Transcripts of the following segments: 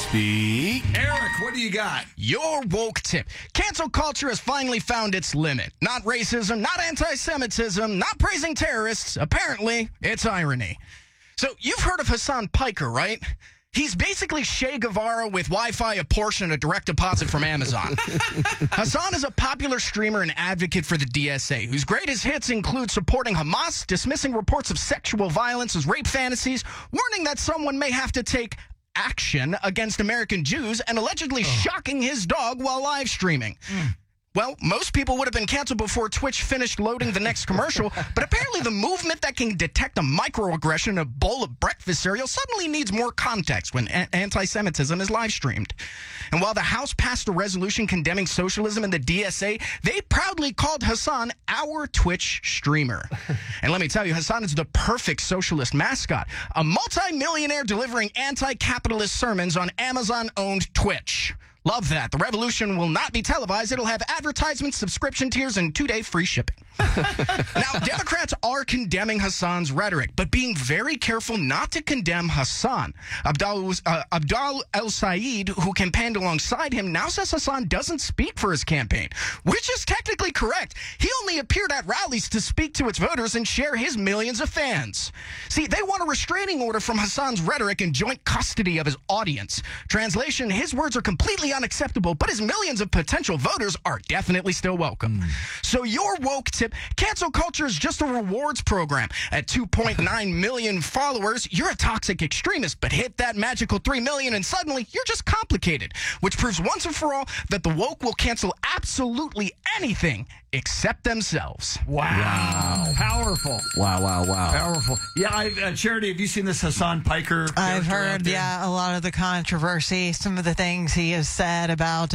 Speak. Eric, what do you got? Your woke tip. Cancel culture has finally found its limit. Not racism, not anti-Semitism, not praising terrorists. Apparently, it's irony. So, you've heard of Hassan Piker, right? He's basically Che Guevara with Wi-Fi, a Porsche, and a direct deposit from Amazon. Hassan is a popular streamer and advocate for the DSA, whose greatest hits include supporting Hamas, dismissing reports of sexual violence as rape fantasies, warning that someone may have to take action against American Jews, and allegedly shocking his dog while live streaming. Well, most people would have been canceled before Twitch finished loading the next commercial, but apparently the movement that can detect a microaggression in a bowl of breakfast cereal suddenly needs more context when anti-Semitism is live streamed. And while the House passed a resolution condemning socialism and the DSA, they proudly called Hassan our Twitch streamer. And let me tell you, Hassan is the perfect socialist mascot, a multi-millionaire delivering anti-capitalist sermons on Amazon-owned Twitch. Love that. The revolution will not be televised. It'll have advertisements, subscription tiers, and 2-day free shipping. Now, Democrats are condemning Hassan's rhetoric, but being very careful not to condemn Hassan. Abdal El-Sayed, who campaigned alongside him, now says Hassan doesn't speak for his campaign, which is technically correct. He only appeared at rallies to speak to its voters and share his millions of fans. See, they want a restraining order from Hassan's rhetoric and joint custody of his audience. Translation, his words are completely unacceptable, but his millions of potential voters are definitely still welcome. So your woke tip, cancel culture is just a rewards program. At 2.9 million followers, you're a toxic extremist, but hit that magical 3 million and suddenly you're just complicated, which proves once and for all that the woke will cancel absolutely anything except themselves. Wow. Powerful. Wow. Powerful. Yeah, Charity, have you seen this Hassan Piker? I've heard, a lot of the controversy, some of the things he has said about,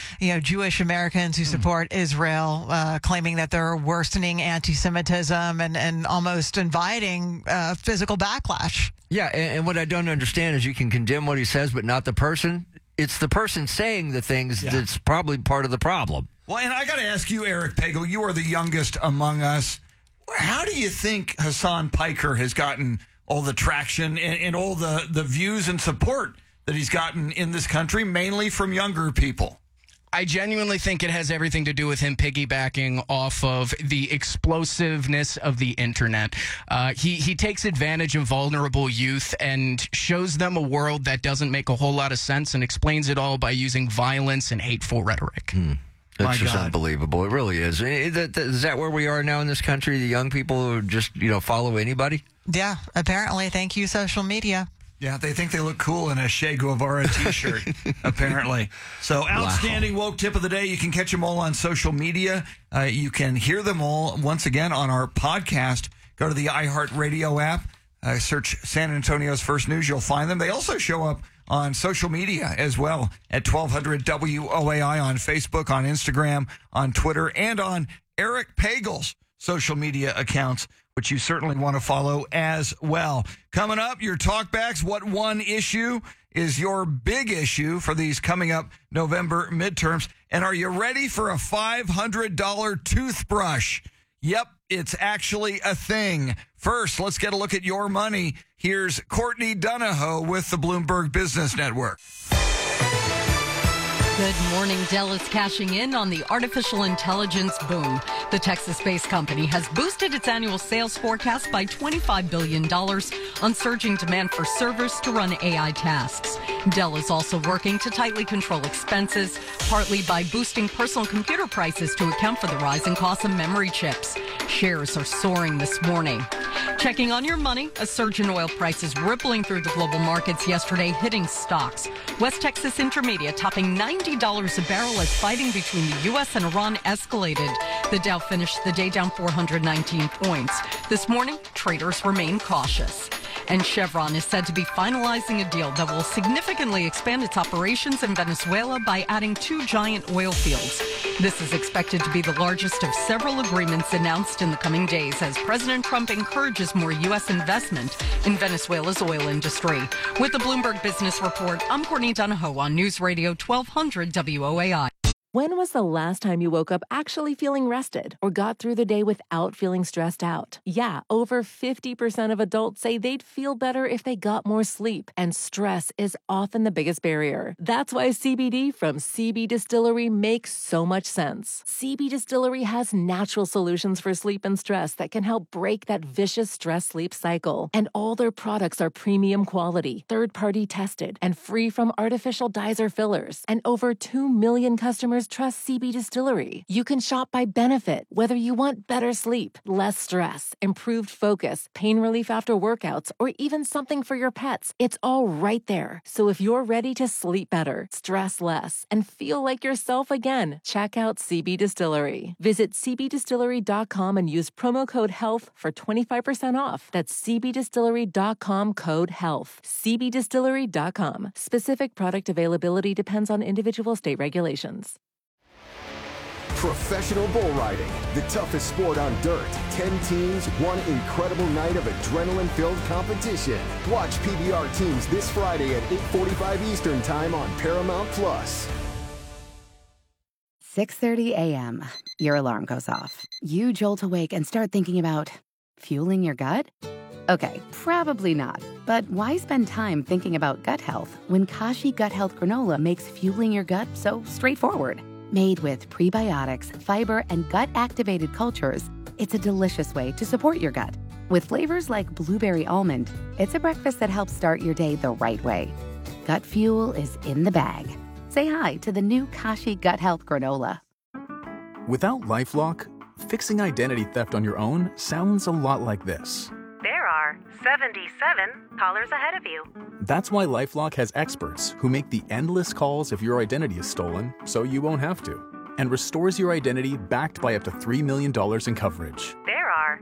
Jewish Americans who support Israel, claiming that they're worsening anti-Semitism and almost inviting physical backlash. Yeah, and what I don't understand is you can condemn what he says, but not the person. It's the person saying the things that's probably part of the problem. Well, and I got to ask you, Eric Pagel, you are the youngest among us. How do you think Hassan Piker has gotten all the traction and all the views and support that he's gotten in this country, mainly from younger people? I genuinely think it has everything to do with him piggybacking off of the explosiveness of the internet. He takes advantage of vulnerable youth and shows them a world that doesn't make a whole lot of sense and explains it all by using violence and hateful rhetoric. That's just unbelievable. It really is. Is that where we are now in this country? The young people who just, follow anybody? Yeah, apparently. Thank you, social media. Yeah, they think they look cool in a Che Guevara T-shirt, apparently. So, outstanding woke tip of the day. You can catch them all on social media. You can hear them all, once again, on our podcast. Go to the iHeartRadio app. Search San Antonio's First News. You'll find them. They also show up on social media as well at 1200 WOAI on Facebook, on Instagram, on Twitter, and on Eric Pagel's social media accounts, which you certainly want to follow as well. Coming up, your talkbacks. What one issue is your big issue for these coming up November midterms? And are you ready for a $500 toothbrush? Yep, it's actually a thing. First, let's get a look at your money. Here's Courtney Donahoe with the Bloomberg Business Network. Good morning. Dell is cashing in on the artificial intelligence boom. The Texas-based company has boosted its annual sales forecast by $25 billion on surging demand for servers to run AI tasks. Dell is also working to tightly control expenses, partly by boosting personal computer prices to account for the rising cost of memory chips. Shares are soaring this morning. Checking on your money, a surge in oil prices rippling through the global markets yesterday, hitting stocks. West Texas Intermediate topping $90 a barrel as fighting between the U.S. and Iran escalated. The Dow finished the day down 419 points. This morning, traders remain cautious. And Chevron is said to be finalizing a deal that will significantly expand its operations in Venezuela by adding 2 giant oil fields. This is expected to be the largest of several agreements announced in the coming days as President Trump encourages more U.S. investment in Venezuela's oil industry. With the Bloomberg Business Report, I'm Courtney Donahoe on News Radio 1200 WOAI. When was the last time you woke up actually feeling rested or got through the day without feeling stressed out? Yeah, over 50% of adults say they'd feel better if they got more sleep, and stress is often the biggest barrier. That's why CBD from CB Distillery makes so much sense. CB Distillery has natural solutions for sleep and stress that can help break that vicious stress-sleep cycle. And all their products are premium quality, third-party tested, and free from artificial dyes or fillers. And over 2 million customers trust CB Distillery. You can shop by benefit, whether you want better sleep, less stress, improved focus, pain relief after workouts, or even something for your pets. It's all right there. So if you're ready to sleep better, stress less, and feel like yourself again, check out CB Distillery. Visit cbdistillery.com and use promo code HEALTH for 25% off. That's cbdistillery.com, code HEALTH. cbdistillery.com. Specific product availability depends on individual state regulations. Professional bull riding, the toughest sport on dirt. 10 teams, one incredible night of adrenaline-filled competition. Watch PBR teams this Friday at 8:45 Eastern Time on Paramount+. 6:30 a.m. Your alarm goes off. You jolt awake and start thinking about fueling your gut? Okay, probably not. But why spend time thinking about gut health when Kashi Gut Health Granola makes fueling your gut so straightforward? Made with prebiotics, fiber, and gut-activated cultures, it's a delicious way to support your gut. With flavors like blueberry almond, it's a breakfast that helps start your day the right way. Gut fuel is in the bag. Say hi to the new Kashi Gut Health Granola. Without LifeLock, fixing identity theft on your own sounds a lot like this. There are 77 callers ahead of you. That's why LifeLock has experts who make the endless calls if your identity is stolen, so you won't have to, and restores your identity backed by up to $3 million in coverage. There are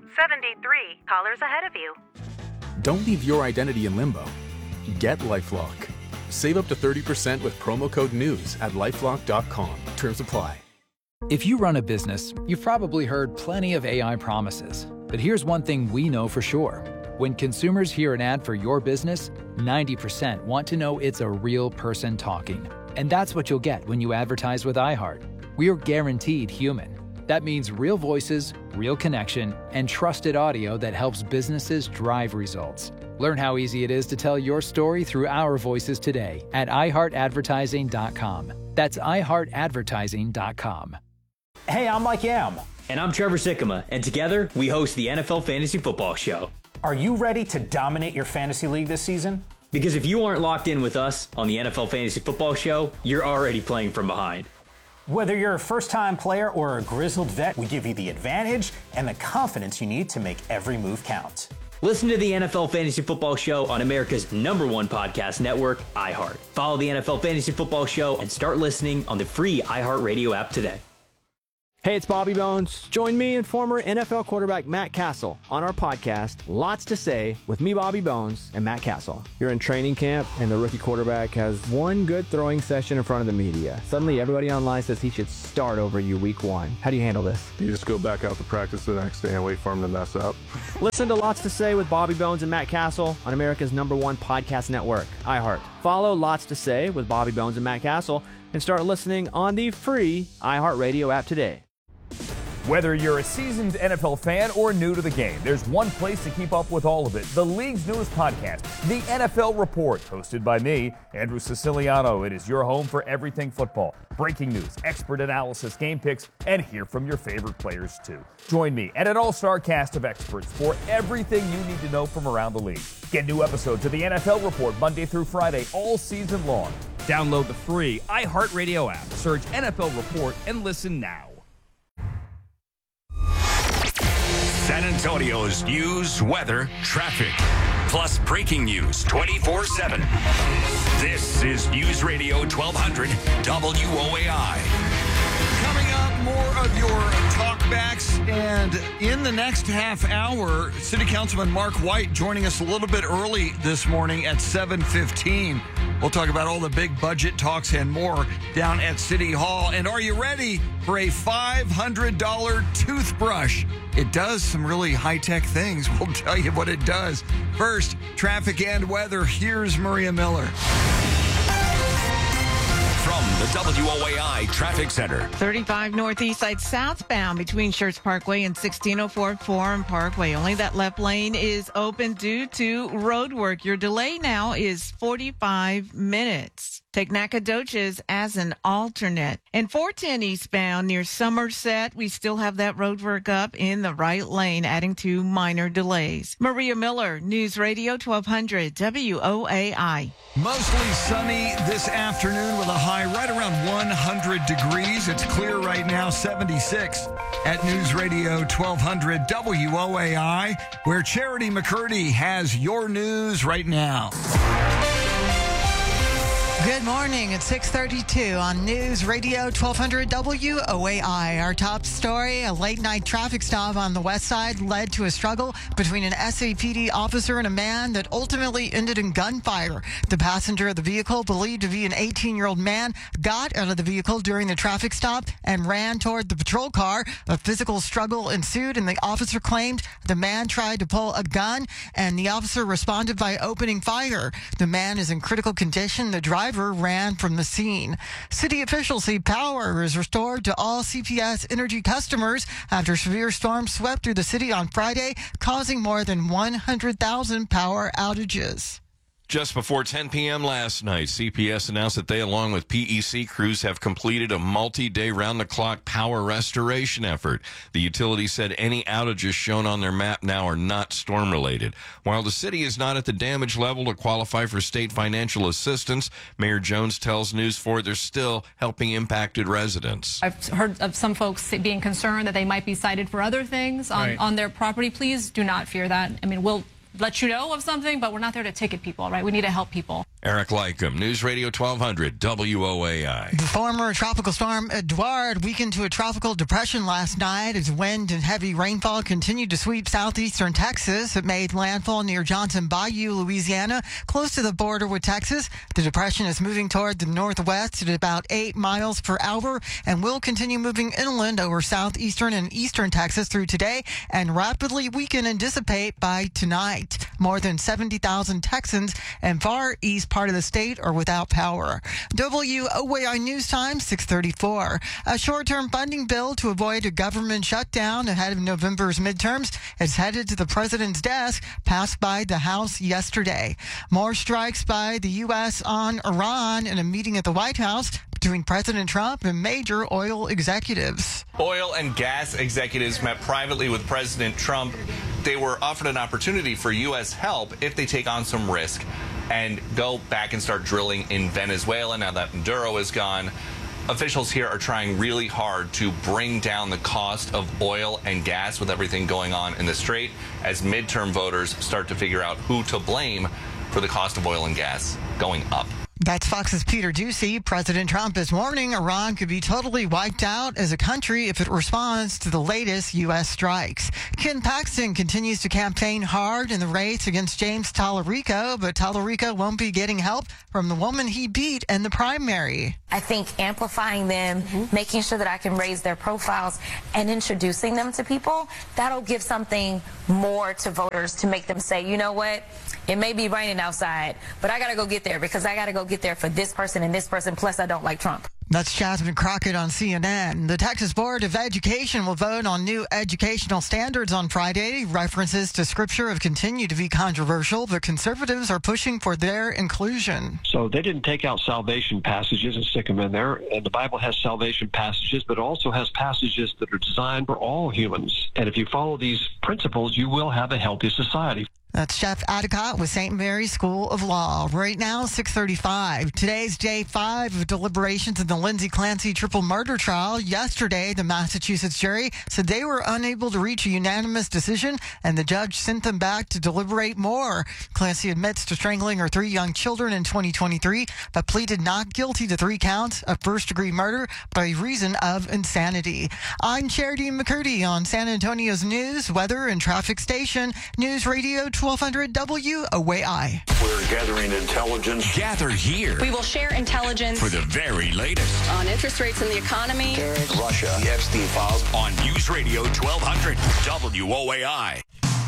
73 callers ahead of you. Don't leave your identity in limbo. Get LifeLock. Save up to 30% with promo code NEWS at LifeLock.com. Terms apply. If you run a business, you've probably heard plenty of AI promises. But here's one thing we know for sure. When consumers hear an ad for your business, 90% want to know it's a real person talking. And that's what you'll get when you advertise with iHeart. We are guaranteed human. That means real voices, real connection, and trusted audio that helps businesses drive results. Learn how easy it is to tell your story through our voices today at iHeartAdvertising.com. That's iHeartAdvertising.com. Hey, I'm Mike Yam. And I'm Trevor Sikkema, and together we host the NFL Fantasy Football Show. Are you ready to dominate your fantasy league this season? Because if you aren't locked in with us on the NFL Fantasy Football Show, you're already playing from behind. Whether you're a first-time player or a grizzled vet, we give you the advantage and the confidence you need to make every move count. Listen to the NFL Fantasy Football Show on America's #1 podcast network, iHeart. Follow the NFL Fantasy Football Show and start listening on the free iHeartRadio app today. Hey, it's Bobby Bones. Join me and former NFL quarterback Matt Castle on our podcast, Lots to Say, with me, Bobby Bones, and Matt Castle. You're in training camp, and the rookie quarterback has one good throwing session in front of the media. Suddenly, everybody online says he should start over you week one. How do you handle this? You just go back out to practice the next day and wait for him to mess up. Listen to Lots to Say with Bobby Bones and Matt Castle on America's #1 podcast network, iHeart. Follow Lots to Say with Bobby Bones and Matt Castle and start listening on the free iHeartRadio app today. Whether you're a seasoned NFL fan or new to the game, there's one place to keep up with all of it. The league's newest podcast, The NFL Report, hosted by me, Andrew Siciliano. It is your home for everything football. Breaking news, expert analysis, game picks, and hear from your favorite players too. Join me and an all-star cast of experts for everything you need to know from around the league. Get new episodes of The NFL Report Monday through Friday all season long. Download the free iHeartRadio app, search NFL Report, and listen now. San Antonio's news, weather, traffic, plus breaking news 24/7. This is News Radio 1200 WOAI. Coming up, more of your talkbacks, and in the next half hour, City Councilman Mark White joining us a little bit early this morning at 7:15. We'll talk about all the big budget talks and more down at City Hall. And are you ready for a $500 toothbrush? It does some really high-tech things. We'll tell you what it does. First, traffic and weather. Here's Maria Miller. From the WOAI Traffic Center. 35 northeast side southbound between Schertz Parkway and 1604 Forum Parkway. Only that left lane is open due to road work. Your delay now is 45 minutes. Take Nacogdoches as an alternate. And 410 eastbound near Somerset, we still have that road work up in the right lane, adding to minor delays. Maria Miller, News Radio 1200 WOAI. Mostly sunny this afternoon with a high right around 100 degrees. It's clear right now, 76 at News Radio 1200 WOAI, where Charity McCurdy has your news right now. Good morning. It's 6:32 on News Radio 1200 WOAI. Our top story, a late-night traffic stop on the west side led to a struggle between an SAPD officer and a man that ultimately ended in gunfire. The passenger of the vehicle, believed to be an 18-year-old man, got out of the vehicle during the traffic stop and ran toward the patrol car. A physical struggle ensued, and the officer claimed the man tried to pull a gun, and the officer responded by opening fire. The man is in critical condition. The driver ran from the scene. City officials say power is restored to all CPS Energy customers after severe storms swept through the city on Friday, causing more than 100,000 power outages. Just before 10 p.m. last night, CPS announced that they, along with PEC crews, have completed a multi-day round-the-clock power restoration effort. The utility said any outages shown on their map now are not storm-related. While the city is not at the damage level to qualify for state financial assistance, Mayor Jones tells News 4 they're still helping impacted residents. I've heard of some folks being concerned that they might be cited for other things on their property. Please do not fear that. I mean, we'll let you know of something, but we're not there to ticket people, right? We need to help people. Eric Lycum, News Radio 1200 WOAI. The former tropical storm Edouard weakened to a tropical depression last night as wind and heavy rainfall continued to sweep southeastern Texas. It made landfall near Johnson Bayou, Louisiana, close to the border with Texas. The depression is moving toward the northwest at about 8 miles per hour and will continue moving inland over southeastern and eastern Texas through today and rapidly weaken and dissipate by tonight. More than 70,000 Texans and far east part of the state are without power. WOAI News Time, 6:34. A short-term funding bill to avoid a government shutdown ahead of November's midterms is headed to the president's desk, passed by the House yesterday. More strikes by the U.S. on Iran in a meeting at the White House between President Trump and major oil executives. Oil and gas executives met privately with President Trump. They were offered an opportunity for U.S. help if they take on some risk and go back and start drilling in Venezuela now that Maduro is gone. Officials here are trying really hard to bring down the cost of oil and gas with everything going on in the Strait as midterm voters start to figure out who to blame for the cost of oil and gas going up. That's Fox's Peter Doocy. President Trump is warning Iran could be totally wiped out as a country if it responds to the latest U.S. strikes. Ken Paxton continues to campaign hard in the race against James Tallarico, but Tallarico won't be getting help from the woman he beat in the primary. I think amplifying them, making sure that I can raise their profiles and introducing them to people, that'll give something more to voters to make them say, you know what, it may be raining outside, but I got to go get there because I got to go get there for this person and this person, plus I don't like Trump. That's Jasmine Crockett on CNN. The Texas Board of Education will vote on new educational standards on Friday. References to Scripture have continued to be controversial, but conservatives are pushing for their inclusion. So they didn't take out salvation passages and stick them in there. And the Bible has salvation passages, but it also has passages that are designed for all humans. And if you follow these principles, you will have a healthy society. That's Jeff Adicott with St. Mary's School of Law. Right now, 6:35. Today's day 5 of deliberations in the Lindsay Clancy triple murder trial. Yesterday, the Massachusetts jury said they were unable to reach a unanimous decision, and the judge sent them back to deliberate more. Clancy admits to strangling her 3 young children in 2023, but pleaded not guilty to 3 counts of first-degree murder by reason of insanity. I'm Charity McCurdy on San Antonio's news, weather, and traffic station, News Radio 1200 WOAI. We're gathering intelligence. Gather here. We will share intelligence for the very latest on interest rates in the economy. Russia, the Epstein files on News Radio 1200 WOAI.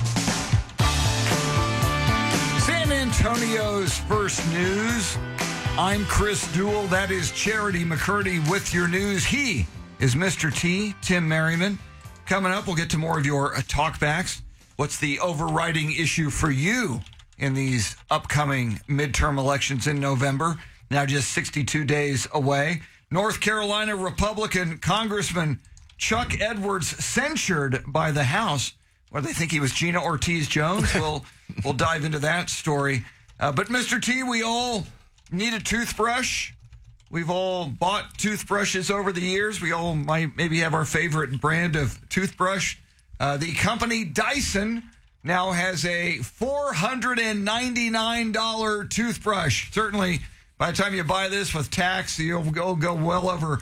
San Antonio's first news I'm Chris Duell. That is Charity McCurdy with your news. He is Mr. T, Tim Merriman. Coming up, we'll get to more of your talkbacks. What's the overriding issue for you in these upcoming midterm elections in November? Now just 62 days away. North Carolina Republican Congressman Chuck Edwards censured by the House, where they think he was Gina Ortiz-Jones. We'll dive into that story. But Mr. T, we all need a toothbrush. We've all bought toothbrushes over the years. We all might maybe have our favorite brand of toothbrush. The company Dyson now has a $499 toothbrush. Certainly, by the time you buy this with tax, you'll go well over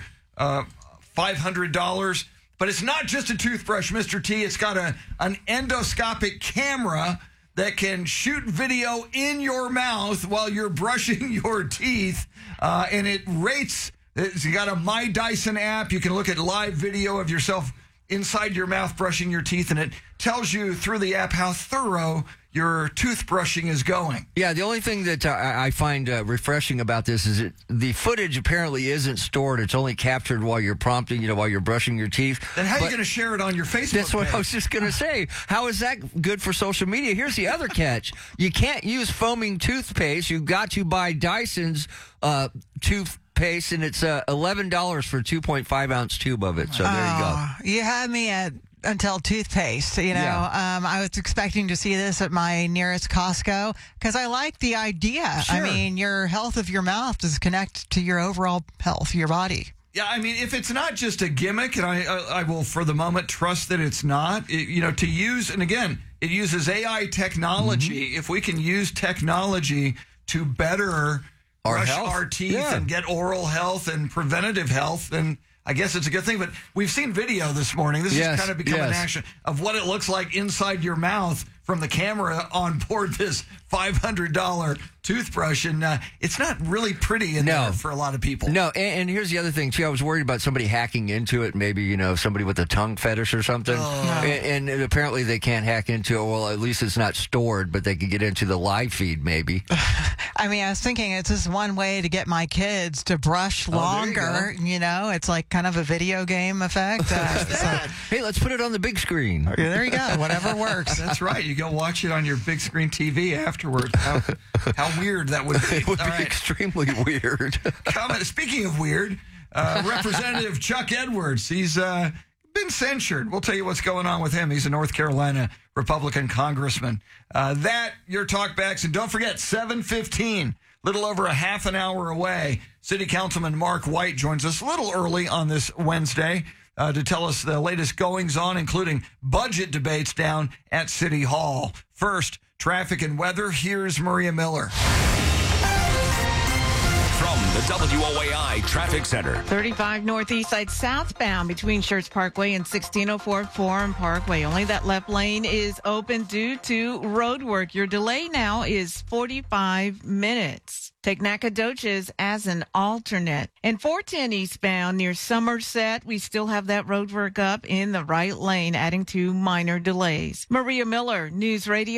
$500. But it's not just a toothbrush, Mr. T. It's got an endoscopic camera that can shoot video in your mouth while you're brushing your teeth. And it rates. It's got a My Dyson app. You can look at live video of yourself inside your mouth brushing your teeth, and it tells you through the app how thorough your toothbrushing is going. Yeah, the only thing that I find refreshing about this is the footage apparently isn't stored. It's only captured while you're prompting, while you're brushing your teeth. Then how are you going to share it on your Facebook That's what page? I was just going to say. How is that good for social media? Here's the other catch. You can't use foaming toothpaste. You've got to buy Dyson's toothpaste, and it's $11 for a 2.5-ounce tube of it. So there you go. You had me at until toothpaste, Yeah. I was expecting to see this at my nearest Costco because I like the idea. Sure. I mean, your health of your mouth is connected to your overall health of your body. Yeah, I mean, if it's not just a gimmick, and I will for the moment trust that it's not, to use, and again, it uses AI technology. If we can use technology to better brush our teeth and get oral health and preventative health, then I guess it's a good thing. But we've seen video this morning. This has kind of become an action of what it looks like inside your mouth from the camera on board this $500 toothbrush. And it's not really pretty in there for a lot of people. No, and here's the other thing, too. I was worried about somebody hacking into it, maybe, somebody with a tongue fetish or something. And apparently they can't hack into it. Well, at least it's not stored, but they could get into the live feed, maybe. I mean, I was thinking it's just one way to get my kids to brush longer. It's like kind of a video game effect. Hey, let's put it on the big screen. There you go. Whatever works. That's right. You go watch it on your big screen TV afterwards. How weird that would be. It would be extremely weird. Speaking of weird, Representative Chuck Edwards, he's been censured. We'll tell you what's going on with him. He's a North Carolina Republican congressman. Your talkbacks. And don't forget, 7:15, little over a half an hour away, City Councilman Mark White joins us a little early on this Wednesday to tell us the latest goings-on, including budget debates down at City Hall. First, traffic and weather. Here's Maria Miller. From the WOAI Traffic Center. 35 northeast side southbound between Schertz Parkway and 1604 Forum Parkway. Only that left lane is open due to road work. Your delay now is 45 minutes. Take Nacogdoches as an alternate. And 410 eastbound near Somerset, we still have that road work up in the right lane, adding to minor delays. Maria Miller, News Radio.